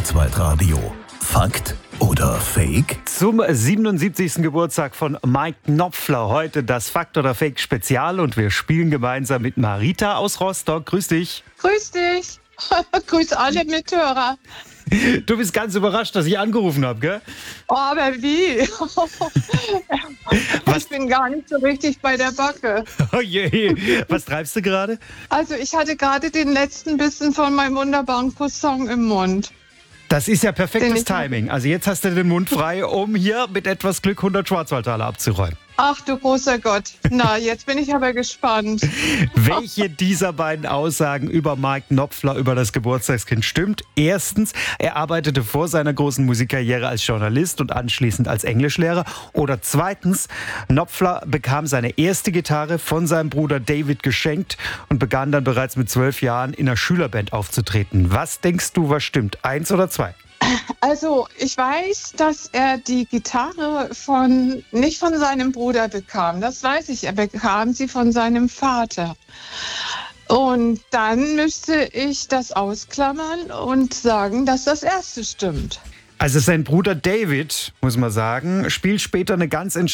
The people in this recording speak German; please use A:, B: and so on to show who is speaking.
A: Schwarzwaldradio. Fakt oder Fake?
B: Zum 77. Geburtstag von Mike Knopfler heute das Fakt oder Fake Spezial und wir spielen gemeinsam mit Marita aus Rostock. Grüß dich.
C: Grüß dich. Grüß alle Mithörer.
B: Du bist ganz überrascht, dass ich angerufen habe, gell?
C: Oh, aber wie? Ich bin gar nicht so richtig bei der Backe.
B: Oh je, was treibst du gerade?
C: Also ich hatte gerade den letzten Bissen von meinem wunderbaren Croissant im Mund.
B: Das ist ja perfektes Timing. Also jetzt hast du den Mund frei, um hier mit etwas Glück 100 Schwarzwaldtaler abzuräumen.
C: Ach du großer Gott. Na, jetzt bin ich aber gespannt.
B: Welche dieser beiden Aussagen über Mike Knopfler, über das Geburtstagskind stimmt? Erstens, er arbeitete vor seiner großen Musikkarriere als Journalist und anschließend als Englischlehrer. Oder zweitens, Knopfler bekam seine erste Gitarre von seinem Bruder David geschenkt und begann dann bereits mit 12 Jahren in einer Schülerband aufzutreten. Was denkst du, was stimmt? 1 oder 2?
C: Also ich weiß, dass er die Gitarre nicht von seinem Bruder bekam. Das weiß ich. Er bekam sie von seinem Vater. Und dann müsste ich das ausklammern und sagen, dass das erste stimmt.
B: Also sein Bruder David, muss man sagen, spielt später eine ganz